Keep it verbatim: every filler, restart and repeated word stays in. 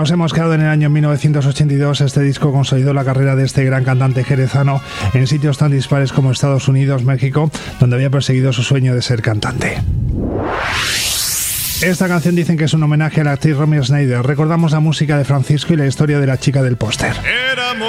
Nos hemos quedado en el año mil novecientos ochenta y dos. Este disco consolidó la carrera de este gran cantante jerezano en sitios tan dispares como Estados Unidos, México, donde había perseguido su sueño de ser cantante. Esta canción dicen que es un homenaje a la actriz Romy Schneider. Recordamos la música de Francisco y la historia de la chica del póster.